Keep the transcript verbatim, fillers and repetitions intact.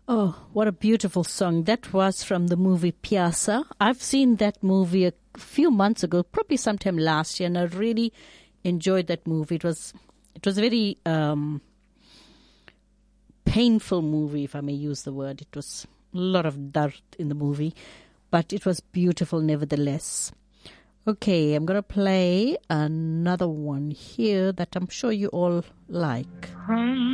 Oh, what a beautiful song. That was from the movie Piazza. I've seen that movie a few months ago, probably sometime last year, and I really enjoyed that movie. It was it was a very um, painful movie, if I may use the word. It was a lot of dirt in the movie, but it was beautiful nevertheless. Okay, I'm going to play another one here that I'm sure you all like.